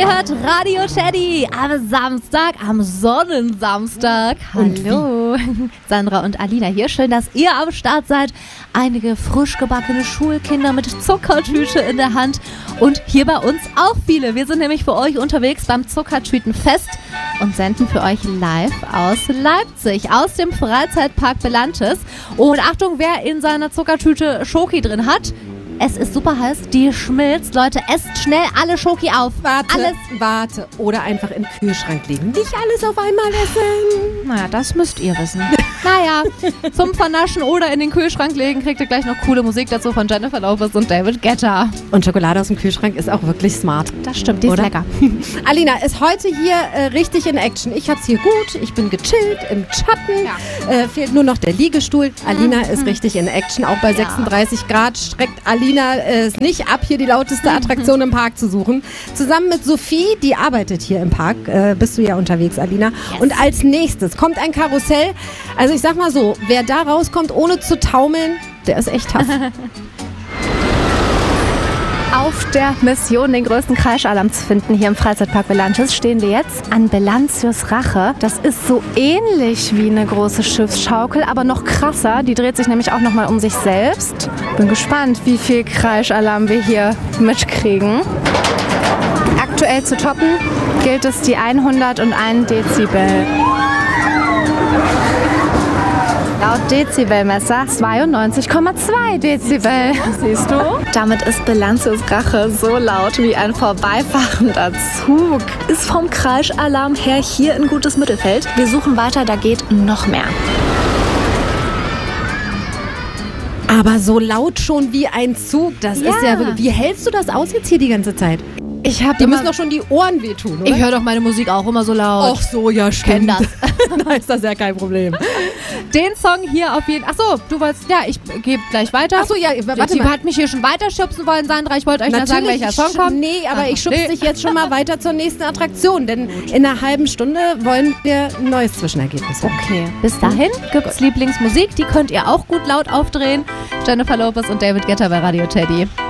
hört Radio Teddy am Samstag, am Sonnensamstag. Hallo, Sandra und Alina hier. Schön, dass ihr am Start seid. Einige frisch gebackene Schulkinder mit Zuckertüte in der Hand und hier bei uns auch viele. Wir sind nämlich für euch unterwegs beim Zuckertütenfest und senden für euch live aus Leipzig, aus dem Freizeitpark Belantes. Und Achtung, wer in seiner Zuckertüte Schoki drin hat, es ist super heiß, die schmilzt. Leute, esst schnell alle Schoki auf. Warte. Oder einfach im Kühlschrank legen. Nicht alles auf einmal essen. Naja, das müsst ihr wissen. Naja, zum Vernaschen oder in den Kühlschrank legen, kriegt ihr gleich noch coole Musik dazu von Jennifer Lopez und David Guetta. Und Schokolade aus dem Kühlschrank ist auch wirklich smart. Das stimmt, die ist lecker. Alina ist heute hier richtig in Action. Ich hab's hier gut, ich bin gechillt, im Schatten. Ja. Fehlt nur noch der Liegestuhl. Alina ist richtig in Action. Auch bei 36 Grad streckt Alina es nicht ab, hier die lauteste Attraktion im Park zu suchen. Zusammen mit Sophie, die arbeitet hier im Park, bist du ja unterwegs, Alina. Yes. Und als nächstes kommt ein Karussell. Also ich sag mal so, wer da rauskommt, ohne zu taumeln, der ist echt tough. Auf der Mission, den größten Kreischalarm zu finden hier im Freizeitpark Belantes, stehen wir jetzt an Belantius Rache. Das ist so ähnlich wie eine große Schiffsschaukel, aber noch krasser. Die dreht sich nämlich auch nochmal um sich selbst. Bin gespannt, wie viel Kreischalarm wir hier mitkriegen. Aktuell zu toppen gilt es die 101 Dezibel. Laut Dezibelmesser 92,2 Dezibel. Siehst du? Damit ist Belantius Rache so laut wie ein vorbeifahrender Zug. Ist vom Kreischalarm her hier ein gutes Mittelfeld. Wir suchen weiter, da geht noch mehr. Aber so laut schon wie ein Zug, das ist ja wirklich... Wie hältst du das aus jetzt hier die ganze Zeit? Die müssen doch schon die Ohren wehtun, oder? Ich höre doch meine Musik auch immer so laut. Ach so, ja, stimmt. Kenn das. Da ist das ja kein Problem. Den Song hier auf jeden Fall. Achso, du wolltest. Ja, ich gebe gleich weiter. Achso, ja, warte Sie mal. hat mich hier schon weiterschubsen wollen, Sandra. Ich wollte euch noch sagen, welcher Song kommt. Nee, aber ich schubse dich jetzt schon mal weiter zur nächsten Attraktion, denn in einer halben Stunde wollen wir ein neues Zwischenergebnis haben. Okay, bis dahin gibt's Lieblingsmusik. Die könnt ihr auch gut laut aufdrehen. Jennifer Lopez und David Guetta bei Radio Teddy.